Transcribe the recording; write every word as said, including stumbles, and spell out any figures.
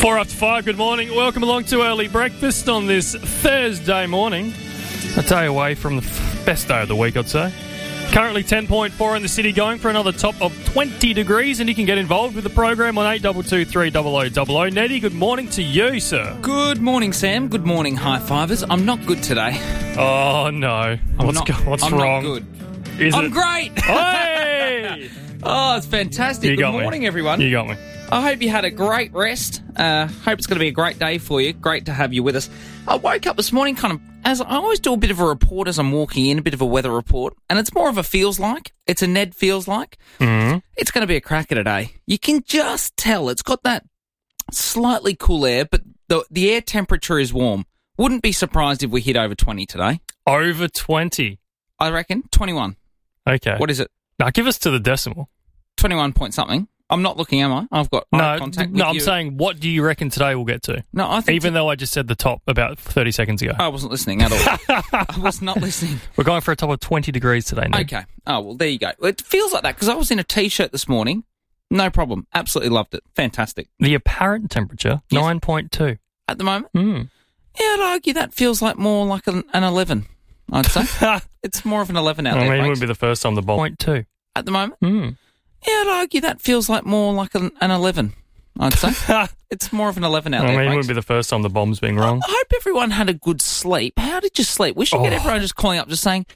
Four after five, good morning. Welcome along to Early Breakfast on this Thursday morning. A day away from the f- best day of the week, I'd say. Currently ten point four in the city, going for another top of twenty degrees, and you can get involved with the program on eight two two three zero zero zero zero. Nettie, good morning to you, sir. Good morning, Sam. Good morning, high fivers. I'm not good today. Oh, no. I'm What's, not, go- what's I'm wrong? not good. Is I'm it? great. Hey! Oh, it's fantastic. You Good got morning, me. everyone. You got me. I hope you had a great rest. Uh, hope it's going to be a great day for you. Great to have you with us. I woke up this morning kind of, as I always do a bit of a report as I'm walking in, a bit of a weather report, and it's more of a feels like. It's a Ned feels like. Mm-hmm. It's going to be a cracker today. You can just tell it's got that slightly cool air, but the the air temperature is warm. Wouldn't be surprised if we hit over twenty today. Over twenty. I reckon twenty-one. Okay. What is it? Now, give us to the decimal. twenty-one point something. I'm not looking, am I? I've got eye No, contact with no, I'm you. saying, what do you reckon today we'll get to? No, I think Even t- though I just said the top about thirty seconds ago. I wasn't listening at all. I was not listening. We're going for a top of twenty degrees today, Ned. Okay. Oh, well, there you go. It feels like that because I was in a T-shirt this morning. No problem. Absolutely loved it. Fantastic. The apparent temperature, Yes. nine point two. At the moment, Mm. yeah, I'd argue that feels like more like an, an eleven, I'd say. It's more of an eleven out I there, mean, it folks. wouldn't be the first time the ball. Point two. At the moment, Mm. yeah, I'd argue that feels like more like an, an eleven, I'd say. It's more of an eleven out I there, mean, it folks. wouldn't be the first time the bomb's being wrong. I hope everyone had a good sleep. How did you sleep? We should get Oh. everyone just calling up, just saying,